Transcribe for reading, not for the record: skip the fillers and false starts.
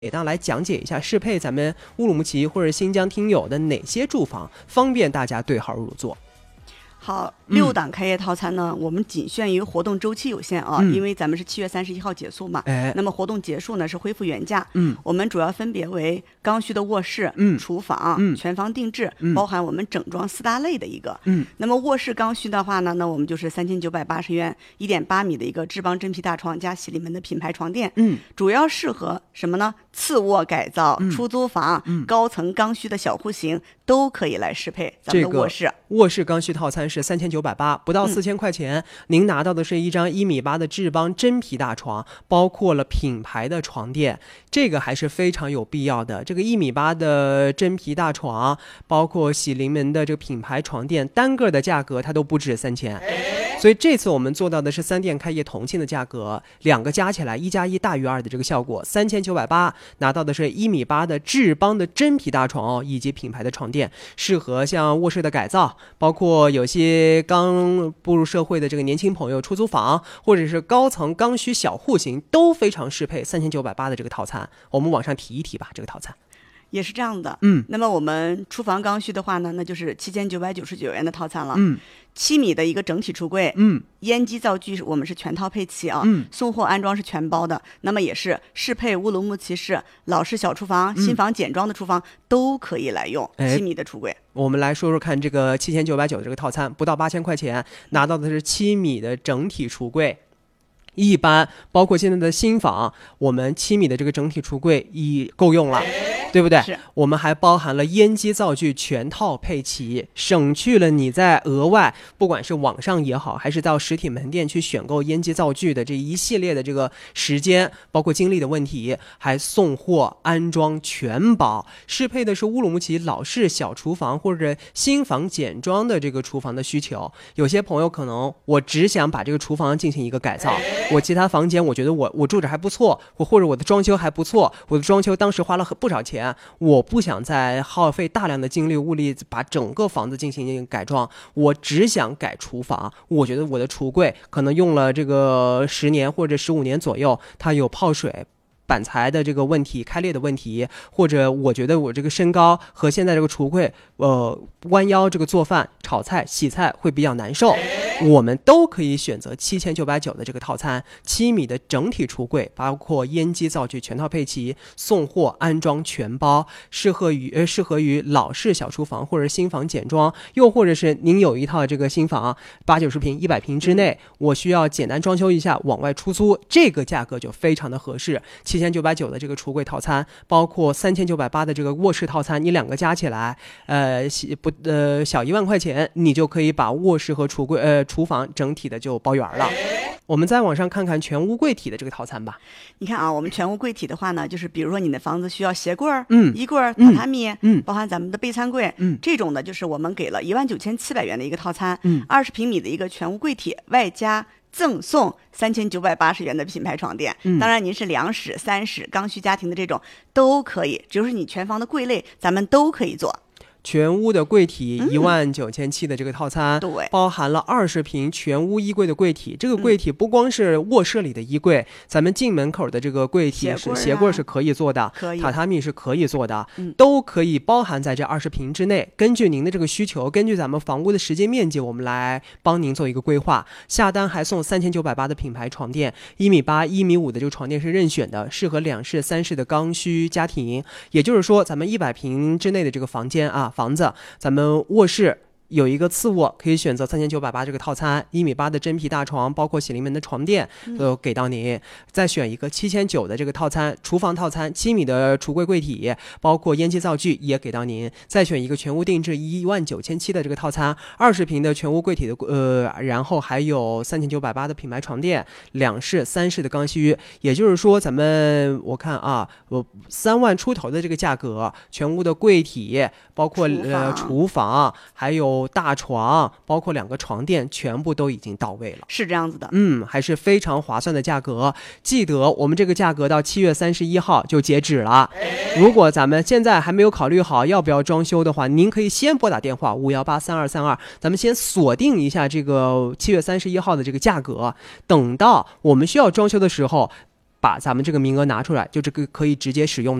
给大家来讲解一下适配咱们乌鲁木齐或者新疆听友的哪些住房，方便大家对号入座。 好，6档开业套餐呢，我们仅限于活动周期有限啊，因为咱们是7月31号结束嘛。那么活动结束呢是恢复原价。我们主要分别为刚需的卧室、厨房、全房定制，包含我们整装4大类的一个。那么卧室刚需的话呢，那我们就是3980元，1.8米的一个智邦真皮大床加洗涤门的品牌床垫。主要适合什么呢？次卧改造、出租房、高层刚需的小户型都可以来适配咱们的卧室。 卧室刚需套餐是3980，不到4000块钱，您拿到的是一张1.8米的智邦真皮大床，包括了品牌的床垫，这个还是非常有必要的。这个1.8米的真皮大床，包括洗临门的这个品牌床垫，单个的价格它都不止3000。所以这次我们做到的是3店开业同庆的价格，两个加起来1+1大于2的这个效果，3980拿到的是1.8米的智邦的真皮大床以及品牌的床垫，适合像卧室的改造，包括有些刚步入社会的这个年轻朋友出租房，或者是高层刚需小户型，都非常适配3980的这个套餐。我们往上提一提吧，这个套餐也是这样的。那么我们厨房刚需的话呢，那就是7999元的套餐了。7米的一个整体橱柜，烟机灶具我们是全套配齐啊，送货安装是全包的。那么也是适配乌鲁木齐市老式小厨房、新房简装的厨房都可以来用7米的橱柜。 我们来说说看，这个7990的这个套餐，不到8000块钱，拿到的是7米的整体橱柜。一般包括现在的新房，我们7米的这个整体橱柜已够用了，对不对？我们还包含了烟机灶具全套配齐，省去了你在额外不管是网上也好，还是到实体门店去选购烟机灶具的这一系列的这个时间包括精力的问题，还送货安装全包，适配的是乌鲁木齐老式小厨房或者新房简装的这个厨房的需求。有些朋友可能我只想把这个厨房进行一个改造，我其他房间我觉得我住着还不错，或者我的装修还不错，我的装修当时花了不少钱，我不想再耗费大量的精力物力把整个房子进行改装，我只想改厨房。我觉得我的橱柜可能用了这个10年或者15年左右，它有泡水板材的这个问题、开裂的问题，或者我觉得我这个身高和现在这个橱柜弯腰这个做饭炒菜洗菜会比较难受，我们都可以选择7990的这个套餐，7米的整体橱柜，包括烟机灶具全套配齐，送货安装全包，适合于老式小厨房或者新房简装，又或者是您有一套这个新房80-90平100平之内，我需要简单装修一下往外出租，这个价格就非常的合适。7990的这个橱柜套餐，包括3980的这个卧室套餐，你两个加起来小1万块钱，你就可以把卧室和厨房整体的就包圆了。我们再往上看看全屋柜体的这个套餐吧。 你看啊，我们全屋柜体的话呢，就是比如说你的房子需要鞋柜、衣柜、榻榻米，包含咱们的备餐柜，这种的就是我们给了19700元的一个套餐，20平米的一个全屋柜体，外加赠送3980元的品牌床垫。当然您是2室3室刚需家庭的这种都可以，只是你全房的柜类咱们都可以做。 全屋的柜体19700的这个套餐， 对， 包含了20平全屋衣柜的柜体。这个柜体不光是卧室里的衣柜，咱们进门口的这个柜体是鞋柜是可以做的，榻榻米是可以做的，都可以包含在这20平之内。根据您的这个需求，根据咱们房屋的实际面积，我们来帮您做一个规划。下单还送3980的品牌床垫，1.8米、1.5米的这个床垫是任选的，适合2室3室的刚需家庭。也就是说，咱们100平之内的这个房子，咱们卧室有一个次卧，可以选择3980这个套餐，1.8米的真皮大床，包括洗临门的床垫都给到您。再选一个7900的这个套餐，厨房套餐，7米的橱柜柜体，包括烟机灶具也给到您。再选一个全屋定制19700的这个套餐，20平的全屋柜体的然后还有3980的品牌床垫，2室3室的刚需。也就是说，咱们我看啊，3万出头的这个价格，全屋的柜体，包括厨房，还有大床，包括2个床垫，全部都已经到位了。 是这样子的， 还是非常划算的价格。记得我们这个价格到7月31号就截止了。如果咱们现在还没有考虑好要不要装修的话，您可以先拨打电话5183232，咱们先锁定一下这个7月31号的这个价格。等到我们需要装修的时候， 把咱们这个名额拿出来，就这个可以直接使用。